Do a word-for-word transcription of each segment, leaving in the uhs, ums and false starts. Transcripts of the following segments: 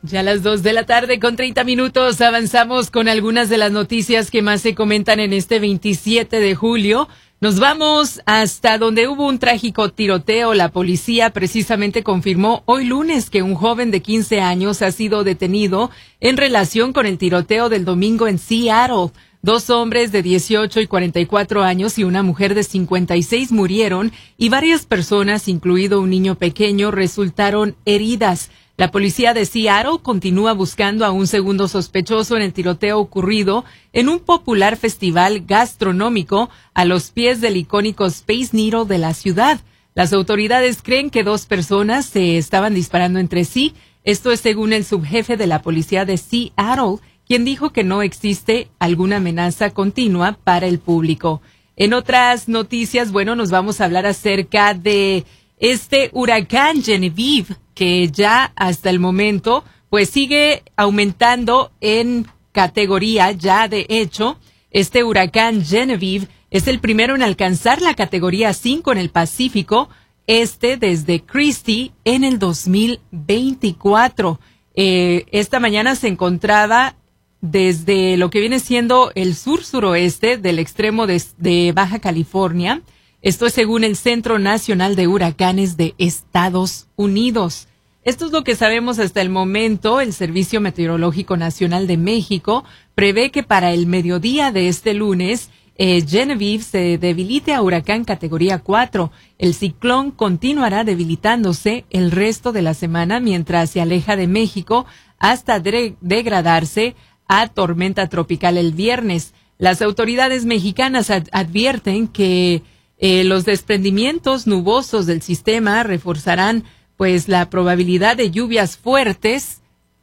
Ya a las dos de la tarde con treinta minutos avanzamos con algunas de las noticias que más se comentan en este veintisiete de julio. Nos vamos hasta donde hubo un trágico tiroteo. La policía precisamente confirmó hoy lunes que un joven de quince años ha sido detenido en relación con el tiroteo del domingo en Seattle. Dos hombres de dieciocho y cuarenta y cuatro años y una mujer de cincuenta y seis murieron y varias personas, incluido un niño pequeño, resultaron heridas. La policía de Seattle continúa buscando a un segundo sospechoso en el tiroteo ocurrido en un popular festival gastronómico a los pies del icónico Space Needle de la ciudad. Las autoridades creen que dos personas se estaban disparando entre sí. Esto es según el subjefe de la policía de Seattle, quien dijo que no existe alguna amenaza continua para el público. En otras noticias, bueno, nos vamos a hablar acerca de este huracán Genevieve, que ya hasta el momento pues sigue aumentando en categoría. Ya de hecho, este huracán Genevieve es el primero en alcanzar la categoría cinco en el Pacífico Este desde Christie en el dos mil veinticuatro. Eh, esta mañana se encontraba desde lo que viene siendo el sur-suroeste del extremo de, de Baja California. Esto es según el Centro Nacional de Huracanes de Estados Unidos. Esto es lo que sabemos hasta el momento. El Servicio Meteorológico Nacional de México prevé que para el mediodía de este lunes, eh, Genevieve se debilite a huracán categoría cuatro. El ciclón continuará debilitándose el resto de la semana mientras se aleja de México hasta de- degradarse a tormenta tropical el viernes. Las autoridades mexicanas ad- advierten que Eh, los desprendimientos nubosos del sistema reforzarán pues la probabilidad de lluvias fuertes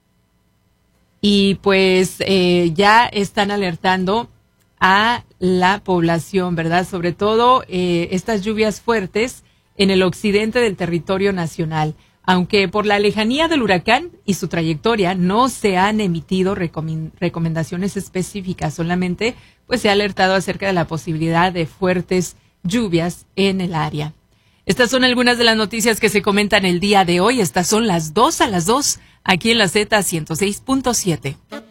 y pues eh, ya están alertando a la población, ¿verdad? Sobre todo eh, estas lluvias fuertes en el occidente del territorio nacional. Aunque por la lejanía del huracán y su trayectoria no se han emitido recom- recomendaciones específicas, solamente pues se ha alertado acerca de la posibilidad de fuertes lluvias en el área. Estas son algunas de las noticias que se comentan el día de hoy. Estas son las dos a las dos aquí en la Z ciento seis punto siete.